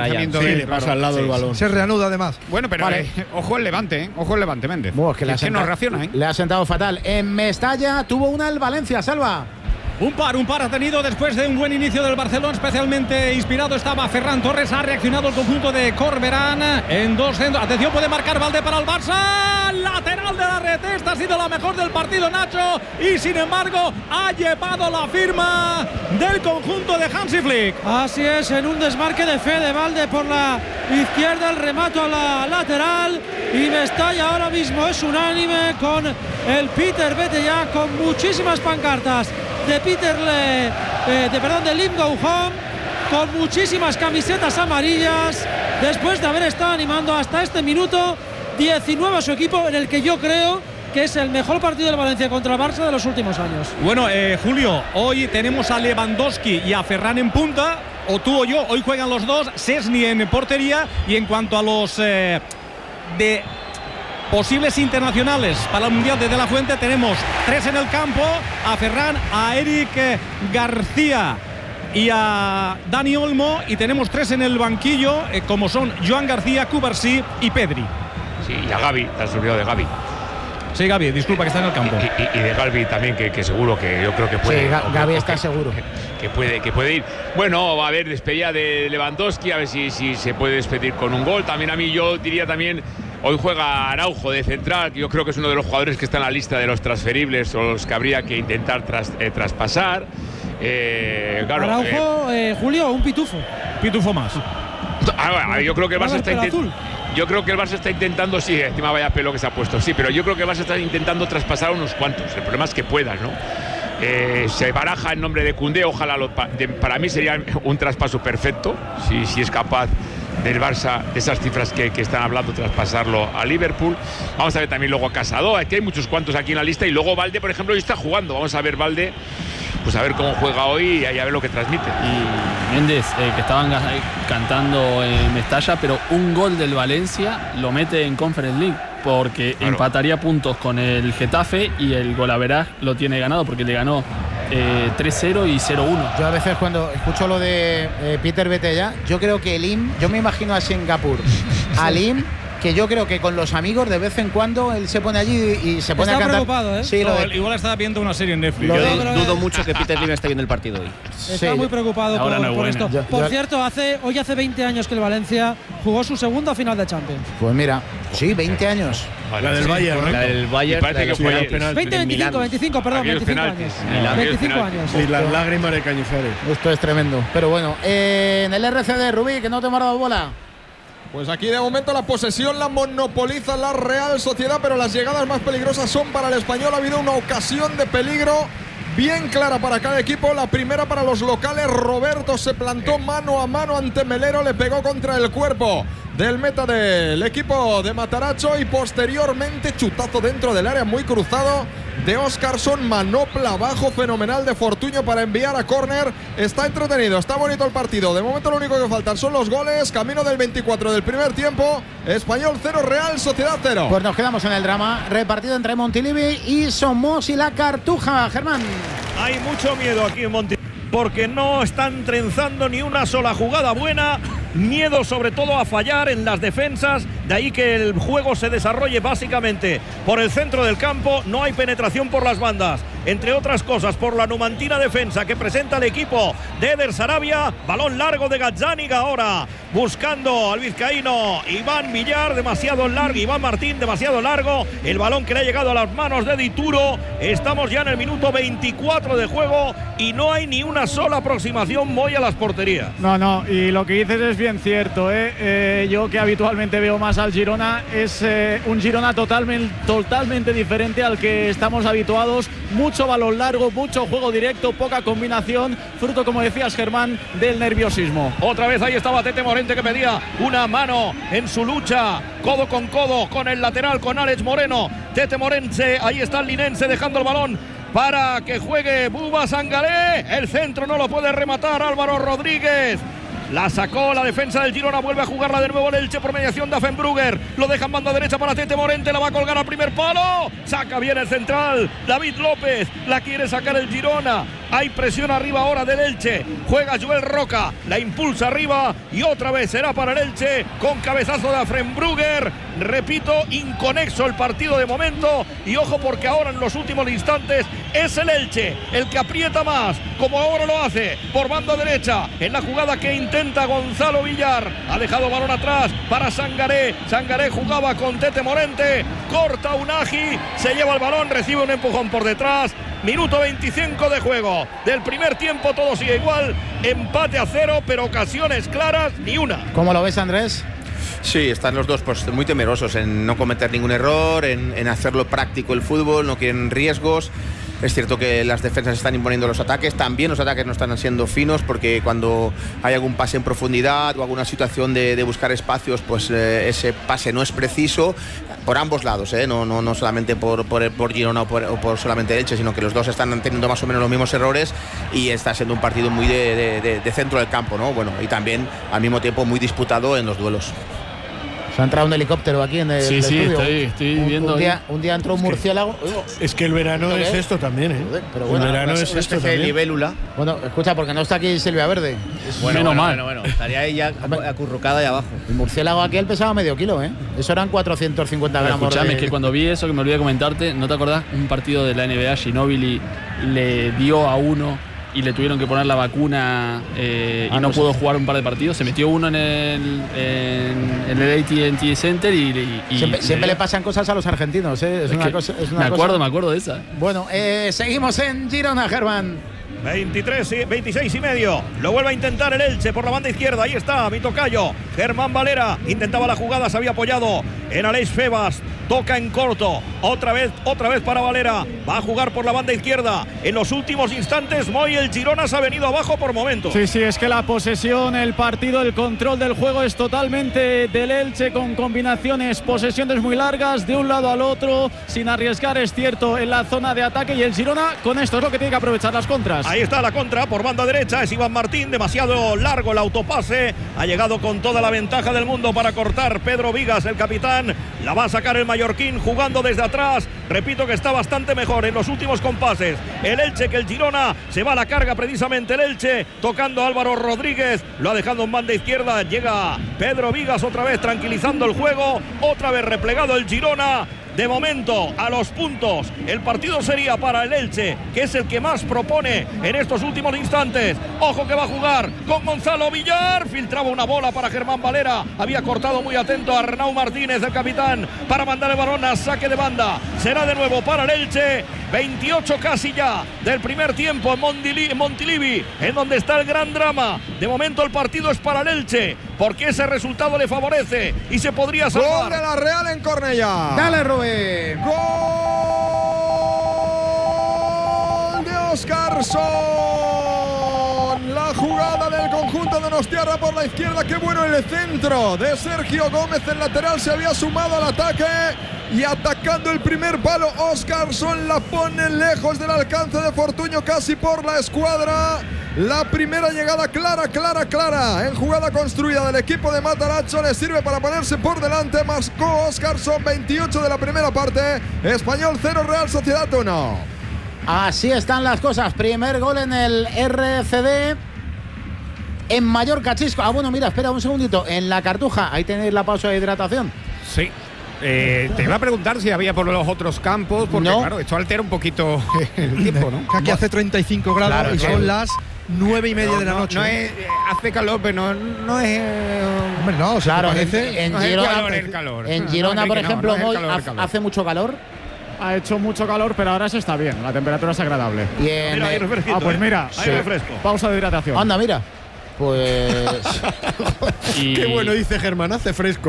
lanzamiento le pasa al lado el balón. Se reanuda además. Bueno, pero ojo el Levante, ojo el Levante, Méndez. Es que no reacciona, ¿eh? Le ha sentado fatal. En Mestalla tuvo una el Valencia, Salva. Un par ha tenido después de un buen inicio del Barcelona, especialmente inspirado estaba Ferran Torres, ha reaccionado el conjunto de Corberán en 2 centros. Atención, puede marcar Valdé para el Barça, lateral de la red, esta ha sido la mejor del partido, Nacho, y sin embargo ha llevado la firma del conjunto de Hansi Flick. Así es, en un desmarque de Fede Valdé por la izquierda, el remato a la lateral, y Mestalla ahora mismo es unánime con el Peter Betella, con muchísimas pancartas de Lim Go Home, con muchísimas camisetas amarillas, después de haber estado animando hasta este minuto 19 a su equipo, en el que yo creo que es el mejor partido del Valencia contra el Barça de los últimos años. Bueno, Julio, hoy tenemos a Lewandowski y a Ferran en punta, o tú o yo, hoy juegan los dos, Szczęsny en portería, y en cuanto a los de posibles internacionales para el Mundial de la Fuente, tenemos 3 en el campo, a Ferran, a Eric García y a Dani Olmo, y tenemos 3 en el banquillo, como son Joan García, Cubarsí y Pedri. Sí, y a Gavi, te has olvidado de Gavi. Sí, Gavi, disculpa, que está en el campo. Y de Gavi también, que seguro, que yo creo que puede. Sí, Gavi está seguro. Que puede ir. Bueno, va a haber despedida de Lewandowski, a ver si se puede despedir con un gol. También a mí, yo diría también, hoy juega Araujo de central, que yo creo que es uno de los jugadores que está en la lista de los transferibles o los que habría que intentar traspasar. Claro, Araujo, Julio, un pitufo más. Yo creo que el Barça está intentando, sí, encima vaya pelo que se ha puesto, sí, pero yo creo que el Barça está intentando traspasar unos cuantos. El problema es que puedas, ¿no? Se baraja el nombre de Koundé, ojalá para mí sería un traspaso perfecto, si es capaz del Barça, de esas cifras que están hablando, traspasarlo a Liverpool. Vamos a ver también luego a Casado, aquí hay muchos cuantos aquí en la lista, y luego Valdé, por ejemplo, hoy está jugando. Vamos a ver Valdé, pues a ver cómo juega hoy y a ver lo que transmite. Y Méndez, que estaban cantando en Mestalla, pero un gol del Valencia lo mete en Conference League, porque empataría puntos con el Getafe, y el golaveraz lo tiene ganado porque le ganó 3-0 y 0-1. Yo a veces cuando escucho lo de Peter Betella, yo creo que Lim, yo me imagino a Singapur, a Lim, que yo creo que con los amigos de vez en cuando él se pone allí y se pone a cantar. Está preocupado, ¿eh? Sí, igual estaba viendo una serie en Netflix. Yo dudo mucho que Peter Lim esté viendo el partido hoy. Está muy preocupado por esto. Por cierto, hoy hace 20 años que el Valencia jugó su segunda final de Champions. Pues mira, sí, 20 años. La del Bayern. La del Bayern. Parece que fue 25 años. Y las lágrimas de Cañizares. Esto es tremendo. Pero bueno, en el RCD, Rubí, que no te hemos dado bola. Pues aquí de momento la posesión la monopoliza la Real Sociedad, pero las llegadas más peligrosas son para el Español. Ha habido una ocasión de peligro bien clara para cada equipo. La primera para los locales. Roberto se plantó mano a mano ante Melero, le pegó contra el cuerpo del meta del equipo de Mataracho, y posteriormente chutazo dentro del área muy cruzado de Óscarson, manopla abajo fenomenal de Fortuño para enviar a córner. Está entretenido, está bonito el partido. De momento lo único que faltan son los goles. Camino del 24 del primer tiempo. Español 0, Real Sociedad 0. Pues nos quedamos en el drama repartido entre Montilivi y Somos y la Cartuja. Germán. Hay mucho miedo aquí en Montilivi, porque no están trenzando ni una sola jugada buena. Miedo sobre todo a fallar en las defensas, de ahí que el juego se desarrolle básicamente por el centro del campo. No hay penetración por las bandas, entre otras cosas por la numantina defensa que presenta el equipo de Eder Sarabia. Balón largo de Gazzaniga ahora, buscando al vizcaíno Iván Villar, demasiado largo, Iván Martín, demasiado largo, el balón que le ha llegado a las manos de Dituro. Estamos ya en el minuto 24 de juego y no hay ni una sola aproximación Moy a las porterías. No, y lo que dices es bien cierto, yo que habitualmente veo más al Girona, es un Girona totalmente diferente al que estamos habituados. Mucho balón largo, mucho juego directo, poca combinación, fruto, como decías, Germán, del nerviosismo. Otra vez ahí estaba Tete Morente, que pedía una mano en su lucha codo con el lateral, con Alex Moreno. Tete Morente, ahí está el linense dejando el balón para que juegue Buba Sangalé. El centro no lo puede rematar Álvaro Rodríguez. La sacó la defensa del Girona. Vuelve a jugarla de nuevo el Elche por mediación de Affenbrugger. Lo dejan banda derecha para Tete Morente. La va a colgar al primer palo. Saca bien el central. David López. La quiere sacar el Girona. Hay presión arriba ahora del Elche. Juega Joel Roca. La impulsa arriba. Y otra vez será para el Elche. Con cabezazo de Affenbrugger. Repito, inconexo el partido de momento. Y ojo porque ahora en los últimos instantes es el Elche el que aprieta más. Como ahora lo hace por banda derecha. En la jugada que intenta Gonzalo Villar. Ha dejado balón atrás para Sangaré. Sangaré jugaba con Tete Morente. Corta Unagi. Se lleva el balón. Recibe un empujón por detrás. Minuto 25 de juego del primer tiempo, todo sigue igual, empate a 0, pero ocasiones claras ni una. ¿Cómo lo ves, Andrés? Sí, están los dos pues, muy temerosos en no cometer ningún error, en hacerlo práctico el fútbol, no quieren riesgos. Es cierto que las defensas están imponiendo los ataques, también los ataques no están siendo finos, porque cuando hay algún pase en profundidad o alguna situación de buscar espacios, pues ese pase no es preciso por ambos lados, no solamente por Girona o por solamente Elche, sino que los dos están teniendo más o menos los mismos errores y está siendo un partido muy de centro del campo, ¿no? Bueno, y también al mismo tiempo muy disputado en los duelos. Se ha entrado un helicóptero aquí en el estudio. Estoy viendo. Un día entró un murciélago. Es que el verano es esto también, ¿eh? Pero bueno, el verano es una esto especie de también. libélula. Bueno, escucha, porque no está aquí Silvia Verde. Bueno, estaría ahí ya acurrucada ahí abajo. El murciélago aquel pesaba medio kilo, ¿eh? Eso eran 450 gramos. Escuchame, es que cuando vi eso, que me olvidé de comentarte, ¿no te acordás? Un partido de la NBA, Ginóbili le dio a uno y le tuvieron que poner la vacuna y no pudo jugar un par de partidos. Se metió uno en el AT&T Center y siempre le pasan cosas a los argentinos, ¿eh? Me acuerdo de esa. Bueno, seguimos en Girona, Germán. 26 y medio. Lo vuelve a intentar el Elche por la banda izquierda. Ahí está, mi tocayo. Germán Valera intentaba la jugada, se había apoyado en Aleix Febas. Toca en corto. Otra vez para Valera. Va a jugar por la banda izquierda. En los últimos instantes, el Girona se ha venido abajo por momentos. Sí, es que la posesión, el partido, el control del juego es totalmente del Elche, con combinaciones, posesiones muy largas de un lado al otro, sin arriesgar, es cierto, en la zona de ataque. Y el Girona, con esto es lo que tiene que aprovechar, las contras. Ahí está la contra por banda derecha. Es Iván Martín. Demasiado largo el autopase. Ha llegado con toda la ventaja del mundo para cortar Pedro Vigas, el capitán. La va a sacar el mallorquín jugando desde atrás. Repito que está bastante mejor en los últimos compases el Elche que el Girona. Se va a la carga precisamente el Elche, tocando a Álvaro Rodríguez. Lo ha dejado en banda izquierda. Llega Pedro Vigas otra vez tranquilizando el juego. Otra vez replegado el Girona. De momento, a los puntos, el partido sería para el Elche, que es el que más propone en estos últimos instantes. Ojo que va a jugar con Gonzalo Villar. Filtraba una bola para Germán Valera. Había cortado muy atento a Arnau Martínez, el capitán, para mandar el balón a saque de banda. Será de nuevo para el Elche. 28 casi ya del primer tiempo en Montilivi, en donde está el gran drama. De momento el partido es para el Elche, porque ese resultado le favorece y se podría salvar. Gol de la Real en Cornellá. Dale, Rubén. Gol de Óscarson. La jugada del conjunto de Donostiarra por la izquierda. Qué bueno el centro de Sergio Gómez. El lateral se había sumado al ataque y atacando el primer palo. Óscarson la pone lejos del alcance de Fortuño, casi por la escuadra. La primera llegada clara en jugada construida del equipo de Matarazzo. Le sirve para ponerse por delante. Marcó Óscarson, 28 de la primera parte. Español 0, Real Sociedad 1. Así están las cosas. Primer gol en el RCD. En Mallorca, Chisco. Bueno, mira, espera un segundito. En la Cartuja, ahí tenéis la pausa de hidratación. Sí. Te iba a preguntar si había por los otros campos, porque claro, esto altera un poquito el tiempo, ¿no? Aquí hace 35 grados, claro, y son las 9:30 de la noche. No es, hace calor, pero no es. Hombre, no, claro, parece. En Girona, por ejemplo, hoy hace mucho calor. Ha hecho mucho calor, pero ahora se está bien. La temperatura es agradable. Y mira, hay refresquito. Pues mira, hay refresco. Pausa de hidratación. Anda, mira. Pues. Qué bueno, dice Germán, hace fresco.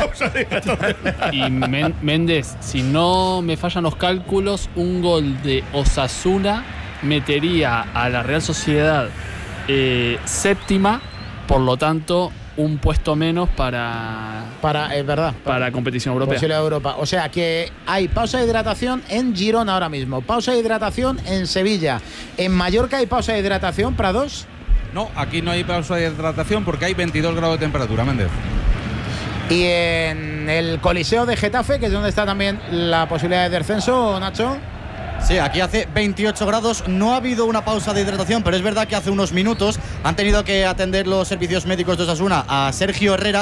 Y Méndez, si no me fallan los cálculos, un gol de Osasuna metería a la Real Sociedad séptima, por lo tanto, un puesto menos para competición europea. Posible Europa. O sea que hay pausa de hidratación en Girona ahora mismo, pausa de hidratación en Sevilla, en Mallorca hay pausa de hidratación, Prados. No, aquí no hay pausa de hidratación porque hay 22 grados de temperatura, Méndez. Y en el Coliseo de Getafe, que es donde está también la posibilidad de descenso, Nacho. Sí, aquí hace 28 grados, no ha habido una pausa de hidratación, pero es verdad que hace unos minutos han tenido que atender los servicios médicos de Osasuna a Sergio Herrera,